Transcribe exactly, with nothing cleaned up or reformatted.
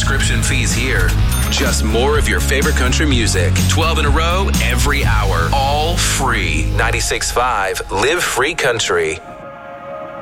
subscription fees here. Just more of your favorite country music. twelve in a row, every hour. All free. ninety-six point five Live Free Country.